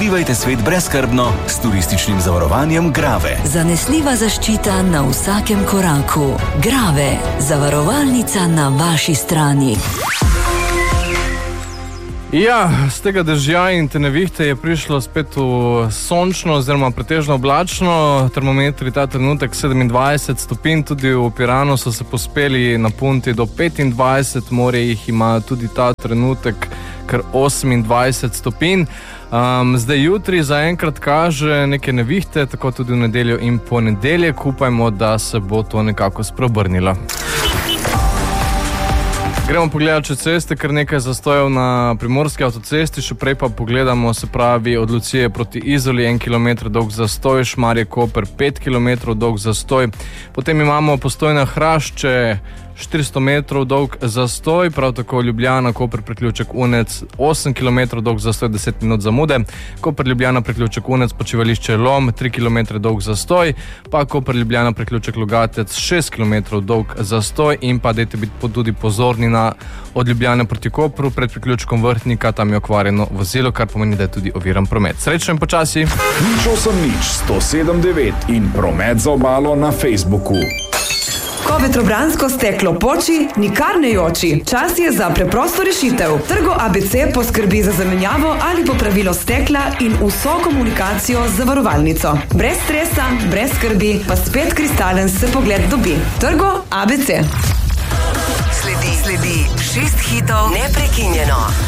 Odkrivajte svet brezskrbno s turističnim zavarovanjem Grave. Zanesljiva zaščita na vsakem koraku. Grave, zavarovalnica na vaši strani. Ja, z tega dežja in te nevihte je prišlo spet v sončno oziroma pretežno oblačno. Termometri ta trenutek 27 stopinj, tudi v Piranu so se pospeli napunti do 25, morje jih ima tudi ta trenutek kar 28 stopinj. Zdaj jutri zaenkrat kaže neke nevihte, tako tudi v nedeljo in ponedeljek. Upajmo, da se bo to nekako spreobrnilo. Gremo pogledati še ceste, ker nekaj zastojev na primorski avtocesti, še prej pa pogledamo, se pravi, od Lucije proti Izoli 1 km dolg zastoj, Šmarje-Koper 5 km dolg zastoj, potem imamo Postojna Hrašče 400 metrov dolg zastoj, prav tako Ljubljana, Koper, priključek Unec 8 km dolg zastoj, 10 minut zamude, Koper, Ljubljana, priključek Unec, počivališče Lom 3 km dolg zastoj, pa Koper, Ljubljana, priključek Logatec 6 km dolg zastoj in pa dajte biti tudi pozorni na od Ljubljane proti Kopru pred priključkom Vrhnika, tam je okvarjeno vozilo, kar pomeni, da je tudi oviran promet. Srečno in počasi. 108.9 in promet za obalo na Facebooku. Ko vetrobransko steklo poči, nikar ne joči. Čas je za preprosto rešitev. Trgo ABC poskrbi za zamenjavo ali popravilo stekla in vso komunikacijo z zavarovalnico. Brez stresa, brez skrbi, pa spet kristalen se pogled dobi. Trgo ABC. Sledi 6 hitov neprekinjeno.